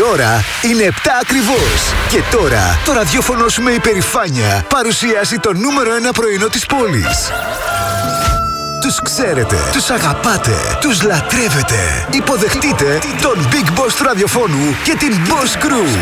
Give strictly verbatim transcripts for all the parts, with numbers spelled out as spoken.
ώρα είναι επτά ακριβώς. Και τώρα το ραδιόφωνο σου με υπερηφάνεια παρουσιάζει το νούμερο ένα πρωινό της πόλης. Τους ξέρετε, τους αγαπάτε, τους λατρεύετε. Υποδεχτείτε τον Big Boss του ραδιοφώνου και την Boss Crew.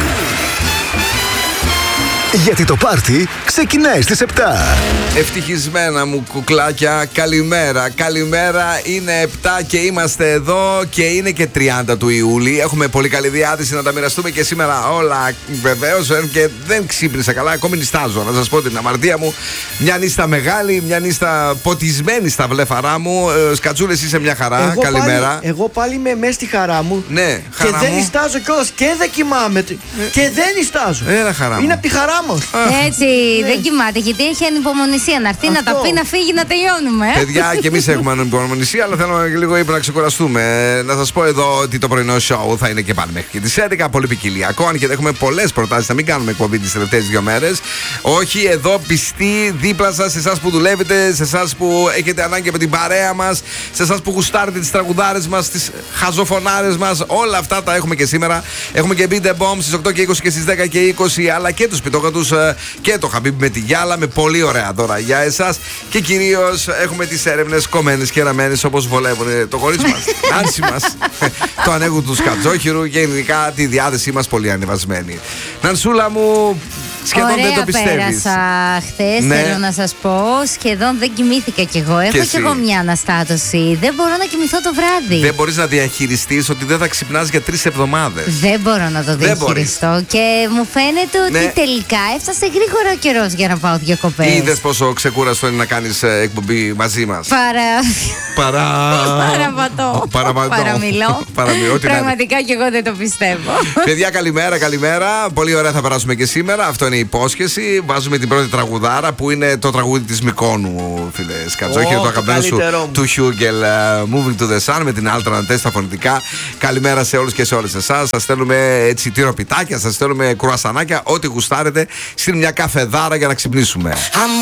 Γιατί το πάρτι ξεκινάει στις επτά. Ευτυχισμένα μου κουκλάκια, καλημέρα. Καλημέρα, είναι επτά και είμαστε εδώ και είναι και τριάντα του Ιούλη. Έχουμε πολύ καλή διάθεση να τα μοιραστούμε και σήμερα όλα βεβαίως. Και δεν ξύπνησα καλά, ακόμη νιστάζω. Να σας πω την αμαρτία μου. Μια νύστα μεγάλη, μια νύστα ποτισμένη στα βλέφαρά μου. Ε, Σκατσούλες, είσαι μια χαρά. Εγώ καλημέρα. Πάλι, εγώ πάλι είμαι μέσα στη χαρά μου. Ναι, χαρά και δεν μου. νιστάζω κιόλας και δεν κοιμάμαι. Ε. Και δεν νιστάζω. Έλα, χαρά μου. Είναι από τη χαρά μου. Έτσι, δεν κοιμάται, γιατί έχει ανυπομονησία να έρθει, να τα πει, να φύγει, να τελειώνουμε. Παιδιά, και εμείς έχουμε ανυπομονησία, αλλά θέλουμε λίγο ύπνο να ξεκουραστούμε. Να σας πω εδώ ότι το πρωινό show θα είναι και πάλι μέχρι και τις έντεκα. Πολύ ποικιλιακό, αν και έχουμε πολλές προτάσεις να μην κάνουμε εκπομπή τις τελευταίες δύο μέρες. Όχι, εδώ πιστοί δίπλα σας, σε εσάς που δουλεύετε, σε εσάς που έχετε ανάγκη από την παρέα μας, σε εσάς που γουστάρετε τις τραγουδάρες μας, τις χαζοφωνάρες μας. Όλα αυτά τα έχουμε και σήμερα. Έχουμε και Beat the Bomb στις οκτώ και είκοσι και στις δέκα και είκοσι, αλλά και τους πιτόκατους και το Χαμπίμπ με τη Γιάλα, με πολύ ωραία δώρα για εσάς. Και κυρίως έχουμε τις έρευνες κομμένες και ραμμένες όπως βολεύουν το κορίτσι μας, Νάνση μας, το ανέγου του Σκατζόχυρου και γενικά τη διάθεσή μας πολύ ανεβασμένη. Νανσούλα μου, σχεδόν ωραία, δεν το πιστεύεις. Πέρασα χθες, Ναι. θέλω να σας πω. Σχεδόν δεν κοιμήθηκα κι εγώ. Έχω Και κι εσύ. εγώ μια αναστάτωση. Δεν μπορώ να κοιμηθώ το βράδυ. Δεν μπορείς να διαχειριστείς ότι δεν θα ξυπνάς για τρεις εβδομάδες. Δεν μπορώ να το Δεν διαχειριστώ. Και μου φαίνεται ότι Ναι. τελικά έφτασε γρήγορα ο καιρός για να πάω διακοπές. Είδες πόσο ξεκούραστο είναι να κάνεις ε, εκπομπή μαζί μας. Παρα... Παρά... Παραβατώ. Παραβατώ. Παραμιλώ. Παραμιλώ. Ό,τι να είναι. Πραγματικά κι εγώ δεν το πιστεύω. Παιδιά, καλημέρα, καλημέρα. Πολύ ωραία θα περάσουμε και σήμερα. Αυτό είναι η υπόσχεση. Βάζουμε την πρώτη τραγουδάρα που είναι το τραγούδι της Μικόνου, φίλε Σκατζόχυρο, Ω, το το αγαπημένο σου καλύτερό μου. του Χιούγκελ, uh, Moving to the Sun, με την Άλτρα Νατέ στα φωνητικά. Καλημέρα σε όλους και σε όλες εσάς. Σας στέλνουμε έτσι τυροπιτάκια, σας στέλνουμε κρουασανάκια, ό,τι γουστάρετε. Στην μια καφεδάρα για να ξυπνήσουμε.